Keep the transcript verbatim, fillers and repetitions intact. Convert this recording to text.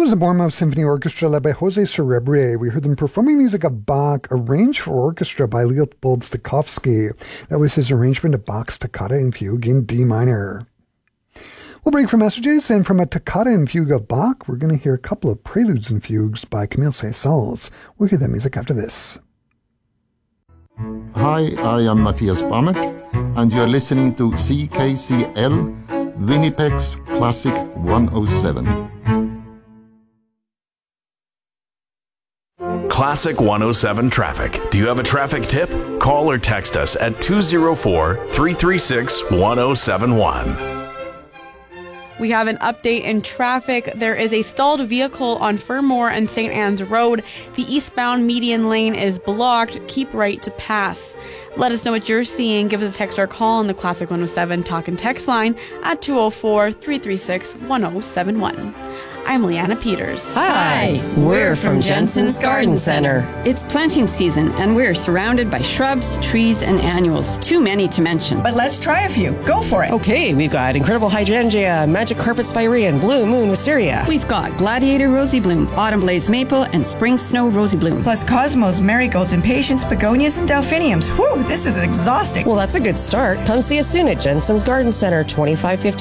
was the Bournemouth Symphony Orchestra led by Jose Cerebre. We heard them performing music of Bach, arranged for orchestra by Leopold Stokowski. That was his arrangement of Bach's Toccata and Fugue in D minor. We'll break for messages, and from a Toccata and Fugue of Bach, we're going to hear a couple of preludes and fugues by Camille Saint-Saëns. We'll hear that music after this. Hi, I am Matthias Bamert, and you're listening to C K C L, Winnipeg's Classic one oh seven. Classic one oh seven traffic. Do you have a traffic tip? Call or text us at two oh four, three three six, one oh seven one. We have an update in traffic. There is a stalled vehicle on Fermor and Saint Anne's Road. The eastbound median lane is blocked. Keep right to pass. Let us know what you're seeing. Give us a text or call on the Classic one oh seven Talk and Text line at two oh four, three three six, one oh seven one. I'm Leanna Peters. Hi, we're from Jensen's Garden Center. It's planting season, and we're surrounded by shrubs, trees, and annuals. Too many to mention. But let's try a few. Go for it. Okay, we've got Incredible Hydrangea, Magic Carpet Spirean, Blue Moon Wisteria. We've got Gladiator Rosy Bloom, Autumn Blaze Maple, and Spring Snow Rosy Bloom. Plus Cosmos, Marigolds, Impatiens, Begonias, and Delphiniums. Whew, this is exhausting. Well, that's a good start. Come see us soon at Jensen's Garden Center, twenty-five fifty